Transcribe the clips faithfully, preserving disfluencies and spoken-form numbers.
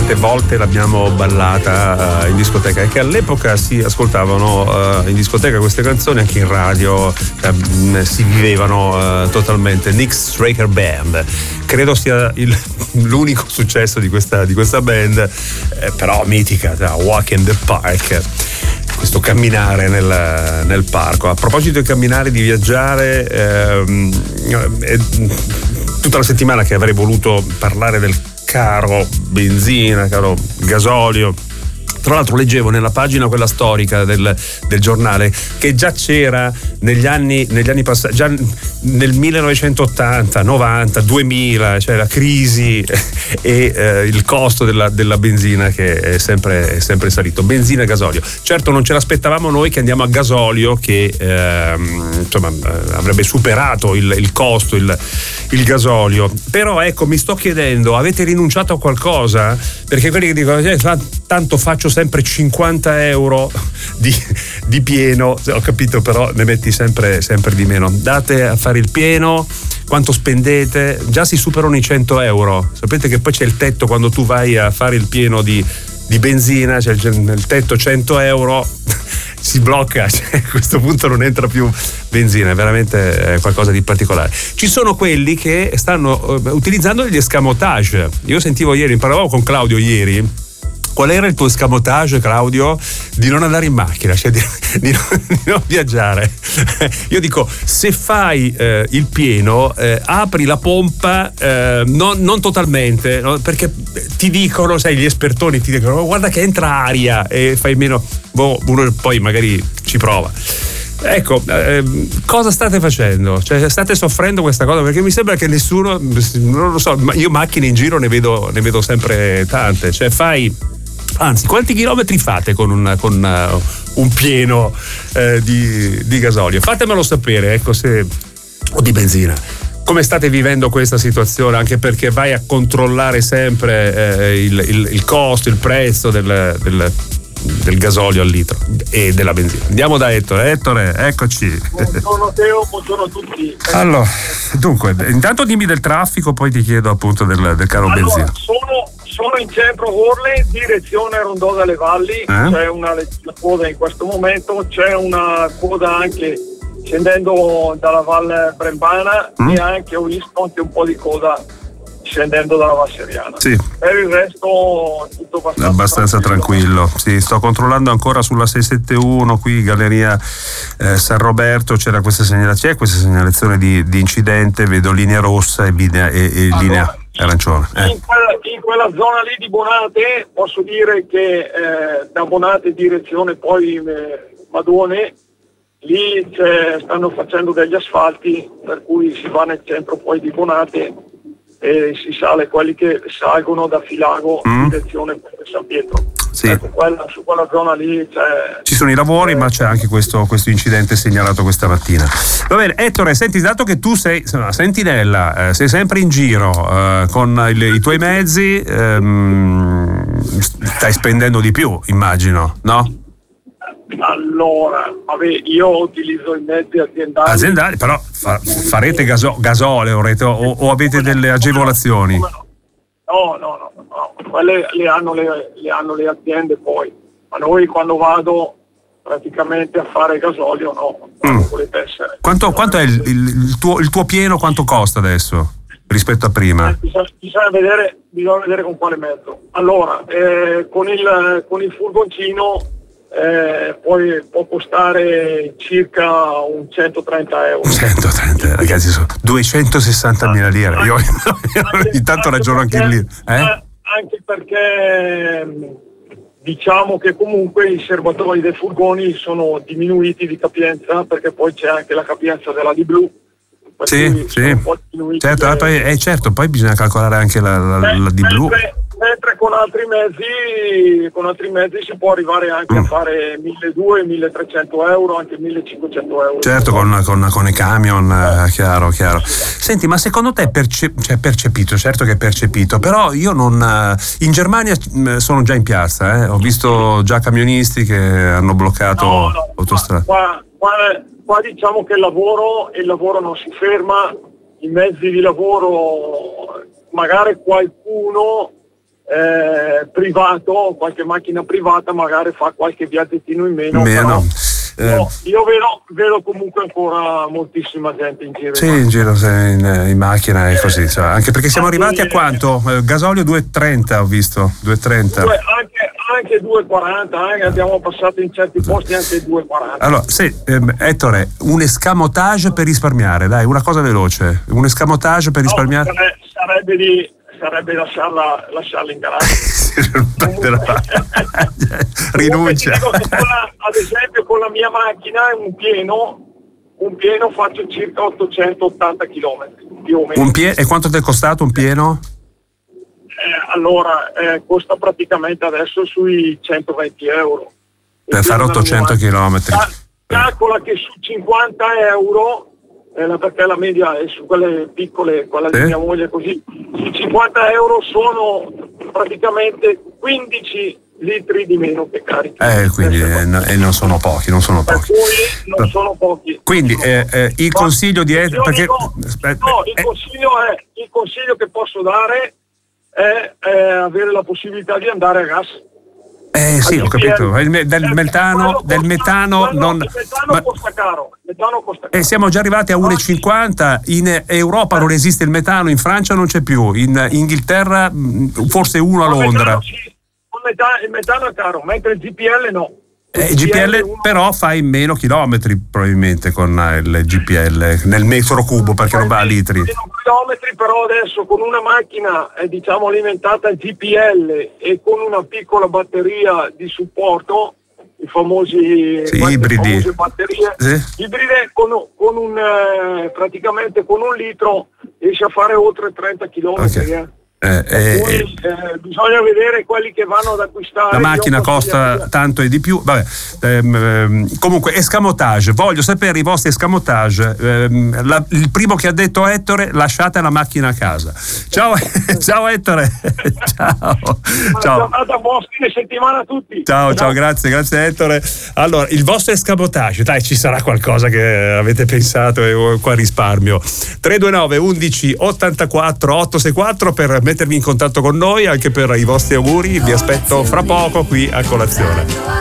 quante volte l'abbiamo ballata uh, in discoteca, e che all'epoca si ascoltavano uh, in discoteca queste canzoni, anche in radio uh, si vivevano uh, totalmente. Nick Straker Band, credo sia il, l'unico successo di questa, di questa band, eh, però mitica, da Walk in the Park, questo camminare nel, nel parco. A proposito di camminare, di viaggiare, ehm, è tutta la settimana che avrei voluto parlare del caro benzina, caro gasolio. Tra l'altro leggevo nella pagina quella storica del, del giornale che già c'era negli anni, negli anni passati, già nel millenovecentottanta, novanta, duemila, cioè la crisi e eh, il costo della, della benzina che è sempre, è sempre salito. Benzina e gasolio. Certo non ce l'aspettavamo noi che andiamo a gasolio, che eh, insomma avrebbe superato il, il costo, il, il gasolio. Però ecco, mi sto chiedendo, avete rinunciato a qualcosa? Perché quelli che dicono eh, tanto faccio sempre cinquanta euro di, di pieno, ho capito, però ne metti sempre, sempre di meno. Date a fare il pieno, quanto spendete? Già si superano i cento euro. Sapete che poi c'è il tetto quando tu vai a fare il pieno di, di benzina, c'è il, nel tetto cento euro, si blocca, cioè, a questo punto non entra più benzina, è veramente qualcosa di particolare. Ci sono quelli che stanno uh, utilizzando degli escamotage. Io sentivo ieri, parlavo con Claudio ieri. Qual era il tuo escamotage, Claudio? Di non andare in macchina, cioè di, di, non, di non viaggiare. Io dico, se fai eh, il pieno, eh, apri la pompa, eh, non, non totalmente, no? Perché ti dicono, sai, gli espertoni ti dicono, guarda che entra aria e fai meno, boh, uno poi magari ci prova. Ecco, eh, cosa state facendo? Cioè, state soffrendo questa cosa? Perché mi sembra che nessuno, non lo so, io macchine in giro ne vedo, ne vedo sempre tante. Cioè, fai, anzi, quanti chilometri fate con un, con uh, un pieno uh, di, di gasolio? Fatemelo sapere, ecco, se, o di benzina. Come state vivendo questa situazione? Anche perché vai a controllare sempre eh, il, il, il costo, il prezzo del, del del gasolio al litro e della benzina. Andiamo da Ettore. Ettore, eccoci. Buongiorno Teo, buongiorno a tutti. Allora, dunque, intanto dimmi del traffico, poi ti chiedo appunto del, del caro allora, benzina. Sono, sono in centro Orle, direzione Rondò delle Valli, eh? C'è una coda in questo momento, c'è una coda anche scendendo dalla Valle Brembana mm? e anche ho visto anche un po' di coda scendendo dalla Valseriana. Sì. Per il resto tutto abbastanza, abbastanza tranquillo. tranquillo. Sì, sto controllando ancora sulla sei sette uno qui Galleria eh, San Roberto, c'era questa segnalazione, c'è questa segnalazione di, di incidente, vedo linea rossa e, linea, e, e allora, linea arancione. Eh. In, quella, in quella zona lì di Bonate posso dire che eh, da Bonate direzione poi eh, Madone lì stanno facendo degli asfalti, per cui si va nel centro poi di Bonate e si sale, quelli che salgono da Filago in mm. direzione San Pietro. Sì. Ecco, quella, su quella zona lì c'è, ci sono i lavori, eh, ma c'è anche questo, questo incidente segnalato questa mattina. Va bene, Ettore, senti, dato che tu sei insomma, sentinella, eh, sei sempre in giro eh, con il, i tuoi mezzi, ehm, stai spendendo di più, immagino, no? Allora, vabbè, io utilizzo i mezzi aziendali. Aziendali, però fa, farete gaso, gasoleo o, o avete delle agevolazioni? No, no, no, no. Quelle le hanno le, le hanno le aziende poi. Ma noi quando vado praticamente a fare gasolio, no, non mm. volete essere. Quanto, quanto è il, il, il, tuo, il tuo pieno, quanto costa adesso rispetto a prima? Eh, bisogna, bisogna, vedere, bisogna vedere con quale mezzo. Allora, eh, con, il, con il furgoncino Eh, poi può costare circa un centotrenta euro. centotrenta, ragazzi, sono duecentosessantamila lire. Io ogni tanto ragiono anche lì. Eh? Anche perché diciamo che comunque i serbatoi dei furgoni sono diminuiti di capienza, perché poi c'è anche la capienza della D blu. Sì, sì. Certo, le... poi, eh, certo, poi bisogna calcolare anche la, la, eh, la D blu. Mentre con altri mezzi con altri mezzi si può arrivare anche mm. a fare milleduecento milletrecento euro, anche millecinquecento euro. Certo, con, con, con i camion, eh, chiaro, chiaro. Senti, ma secondo te è perce- cioè percepito? Certo che è percepito, però io non... In Germania sono già in piazza, eh? Ho visto già camionisti che hanno bloccato no, no, autostrade. Qua, qua, qua diciamo che il lavoro, il lavoro non si ferma, i mezzi di lavoro, magari qualcuno eh, privato, qualche macchina privata magari fa qualche viaggettino in meno. meno. Però, no, io vedo, vedo comunque ancora moltissima gente in giro. Sì, in giro in, in macchina e così, cioè, anche perché siamo arrivati a quanto? Gasolio due e trenta ho visto, due e trenta. Due, anche, anche due e quaranta, eh, abbiamo passato in certi posti anche due e quaranta. Allora, sì, ehm, Ettore, un escamotage per risparmiare, dai, una cosa veloce, un escamotage per risparmiare. No, sarebbe, sarebbe di sarebbe lasciarla, lasciarla in garage. Rinuncia. Dico che con la, ad esempio con la mia macchina un pieno un pieno faccio circa ottocentottanta chilometri più o meno. Un pie- e quanto ti è costato un pieno? Eh, allora eh, costa praticamente adesso sui centoventi euro per fare ottocento chilometri. Calcola che su cinquanta euro, eh, perché la media è su quelle piccole, quella di sì. mia moglie così, su cinquanta euro sono praticamente quindici litri di meno che carichi. Eh, quindi eh, no, e non sono pochi, non sono pochi. Per cui non sono pochi. Quindi eh, eh, il Ma consiglio di perché dico, aspetta, no, il eh, consiglio è il consiglio che posso dare è, è avere la possibilità di andare a gas. Eh sì, ho capito. Il me, del metano, del metano non. Il metano ma, costa caro. Il metano costa caro. E siamo già arrivati a uno e cinquanta. In Europa non esiste il metano, in Francia non c'è più, in Inghilterra forse uno a Londra. Il metano, sì. il, metano, il metano è caro, mentre il G P L no. Il G P L uno... però fai meno chilometri probabilmente con il G P L nel metro cubo perché non va a litri. Meno chilometri, però adesso con una macchina eh, diciamo alimentata G P L e con una piccola batteria di supporto, i famosi sì, bat- ibridi, famose batterie sì. ibride con, con un eh, praticamente con un litro riesce a fare oltre trenta chilometri. Okay. Eh. Eh, eh, cui, eh, bisogna vedere quelli che vanno ad acquistare. La macchina costa tanto e di più. Vabbè, ehm, comunque escamotage, voglio sapere i vostri escamotage. Ehm, la, il primo che ha detto Ettore, lasciate la macchina a casa. Ciao, ciao Ettore. Ciao. Ciao. Buon fine settimana a tutti. Ciao, ciao, grazie, grazie Ettore. Allora, il vostro escamotage, dai, ci sarà qualcosa che avete pensato e qua risparmio. tre due nove undici ottantaquattro ottocentosessantaquattro per mettervi in contatto con noi, anche per i vostri auguri. Vi aspetto fra poco qui a colazione.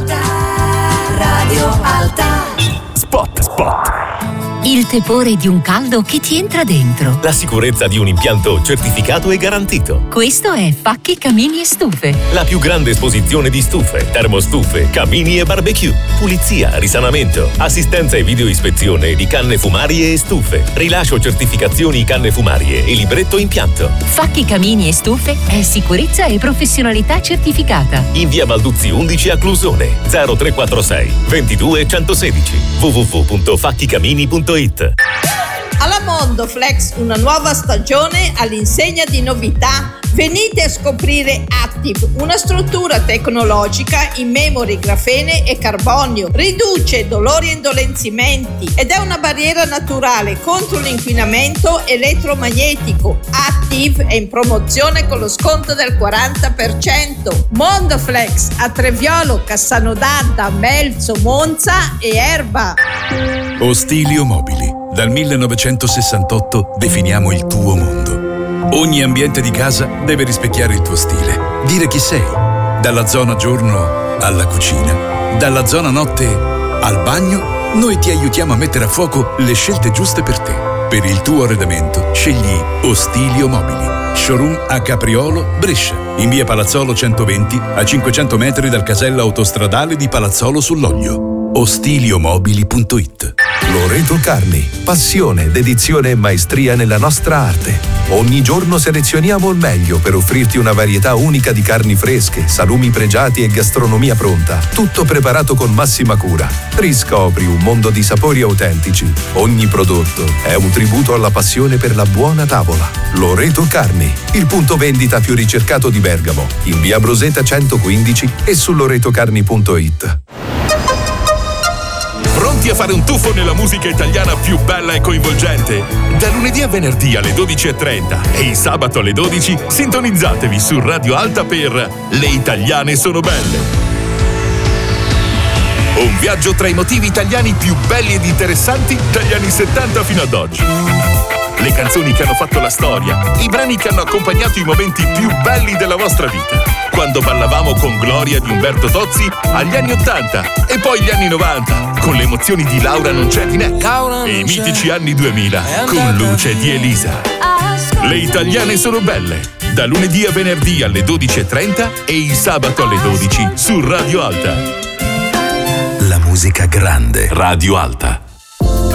Radio Alta. Spot, spot. Il tepore di un caldo che ti entra dentro. La sicurezza di un impianto certificato e garantito. Questo è Facchi Camini e Stufe. La più grande esposizione di stufe, termostufe, camini e barbecue. Pulizia, risanamento, assistenza e videoispezione di canne fumarie e stufe. Rilascio certificazioni canne fumarie e libretto impianto. Facchi Camini e Stufe è sicurezza e professionalità certificata. In via Balduzzi undici a Clusone. zero tre quattro sei ventidue centosedici. w w w punto faccicamini punto it. Alla Mondoflex una nuova stagione all'insegna di novità. Venite a scoprire Active, una struttura tecnologica in memory, grafene e carbonio. Riduce dolori e indolenzimenti ed è una barriera naturale contro l'inquinamento elettromagnetico. Active è in promozione con lo sconto del quaranta per cento. Mondoflex a Treviolo, Cassano d'Adda, Melzo, Monza e Erba. Ostilio Mobili. Dal millenovecentosessantotto definiamo il tuo mondo. Ogni ambiente di casa deve rispecchiare il tuo stile, dire chi sei. Dalla zona giorno alla cucina, dalla zona notte al bagno, noi ti aiutiamo a mettere a fuoco le scelte giuste per te. Per il tuo arredamento scegli Ostilio Mobili. Showroom a Capriolo, Brescia, in via Palazzolo centoventi, a cinquecento metri dal casello autostradale di Palazzolo sull'Oglio. Ostiliomobili punto it. Loreto Carni, passione, dedizione e maestria nella nostra arte. Ogni giorno selezioniamo il meglio per offrirti una varietà unica di carni fresche, salumi pregiati e gastronomia pronta. Tutto preparato con massima cura. Riscopri un mondo di sapori autentici. Ogni prodotto è un tributo alla passione per la buona tavola. Loreto Carni, il punto vendita più ricercato di Bergamo, in via Broseta centoquindici e su loretocarni punto it. Pronti a fare un tuffo nella musica italiana più bella e coinvolgente? Da lunedì a venerdì alle dodici e trenta e il sabato alle dodici sintonizzatevi su Radio Alta per Le Italiane sono belle. Un viaggio tra i motivi italiani più belli ed interessanti dagli anni settanta fino ad oggi. le canzoni che hanno fatto la storia, i brani che hanno accompagnato i momenti più belli della vostra vita. Quando ballavamo con Gloria di Umberto Tozzi agli anni ottanta e poi gli anni novanta con le emozioni di Laura Non c'è di Neck e i mitici anni duemila con Luce di Elisa. Le italiane sono belle, da lunedì a venerdì alle dodici e trenta e il sabato alle dodici su Radio Alta. La musica grande. Radio Alta.